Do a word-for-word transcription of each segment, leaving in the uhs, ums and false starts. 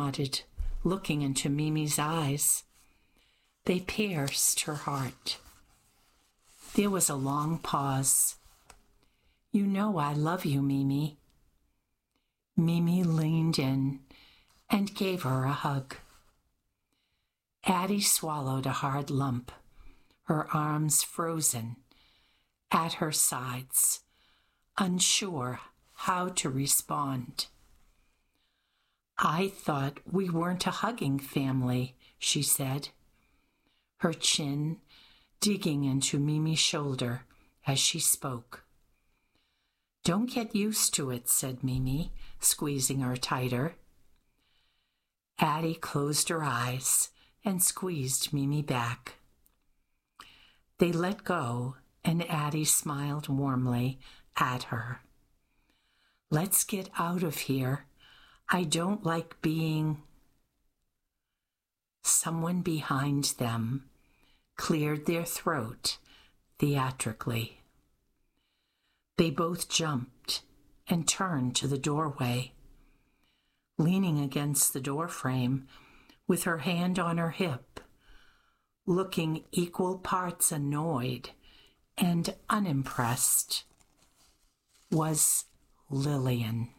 nodded, looking into Mimi's eyes. They pierced her heart. There was a long pause. "You know I love you, Mimi." Mimi leaned in and gave her a hug. Addie swallowed a hard lump, her arms frozen at her sides, unsure how to respond. "I thought we weren't a hugging family," she said, her chin digging into Mimi's shoulder as she spoke. "Don't get used to it," said Mimi, squeezing her tighter. Addie closed her eyes and squeezed Mimi back. They let go, and Addie smiled warmly at her. "Let's get out of here. I don't like being..." Someone behind them cleared their throat theatrically. They both jumped and turned to the doorway. Leaning against the doorframe, with her hand on her hip, looking equal parts annoyed and unimpressed, was Lillian.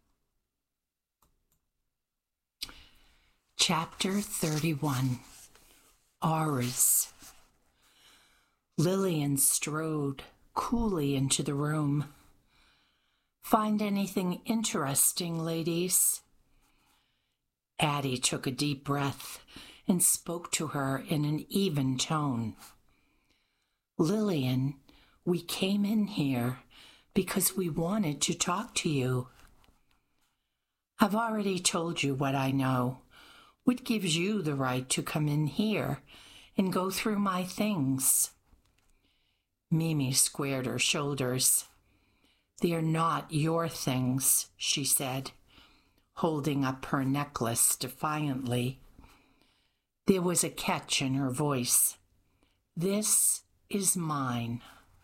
Chapter thirty-one. Auras. Lillian strode coolly into the room. "Find anything interesting, ladies?" Addie took a deep breath and spoke to her in an even tone. "Lillian, we came in here because we wanted to talk to you." "I've already told you what I know. What gives you the right to come in here and go through my things?" Mimi squared her shoulders. "They're not your things," she said, holding up her necklace defiantly. There was a catch in her voice. "This is mine."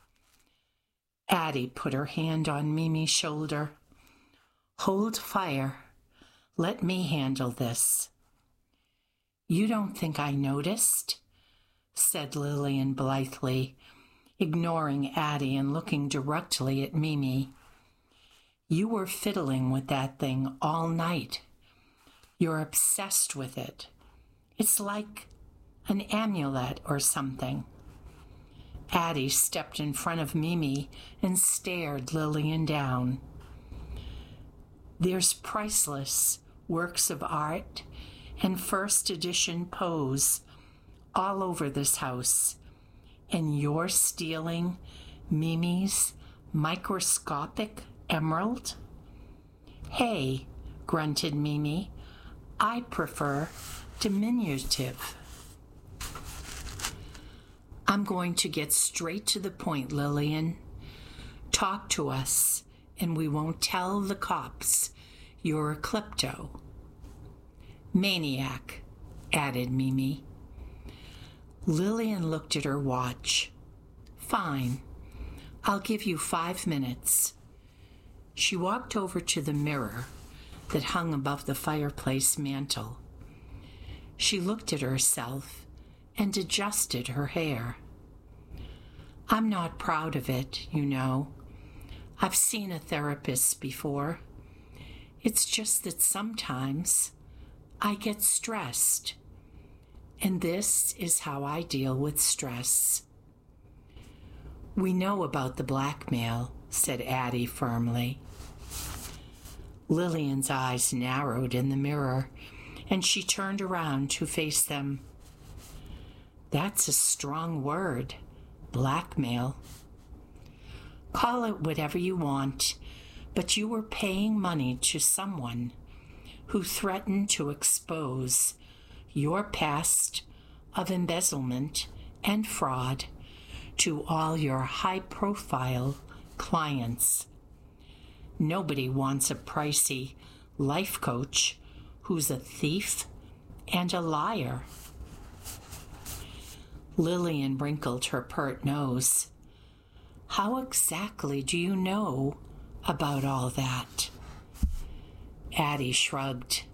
Addie put her hand on Mimi's shoulder. "Hold fire. Let me handle this." "You don't think I noticed?" said Lillian blithely, ignoring Addie and looking directly at Mimi. "You were fiddling with that thing all night. You're obsessed with it. It's like an amulet or something." Addie stepped in front of Mimi and stared Lillian down. "There's priceless works of art and first edition pose all over this house, and you're stealing Mimi's microscopic emerald?" "Hey," grunted Mimi, "I prefer diminutive." "I'm going to get straight to the point, Lillian. Talk to us, and we won't tell the cops you're a klepto." "Maniac," added Mimi. Lillian looked at her watch. "Fine. I'll give you five minutes." She walked over to the mirror that hung above the fireplace mantel. She looked at herself and adjusted her hair. "I'm not proud of it, you know. I've seen a therapist before. It's just that sometimes I get stressed, and this is how I deal with stress." "We know about the blackmail," said Addie firmly. Lillian's eyes narrowed in the mirror, and she turned around to face them. "That's a strong word, blackmail." "Call it whatever you want, but you were paying money to someone who threatened to expose your past of embezzlement and fraud to all your high-profile clients. Nobody wants a pricey life coach who's a thief and a liar." Lillian wrinkled her pert nose. "How exactly do you know about all that?" Addie shrugged.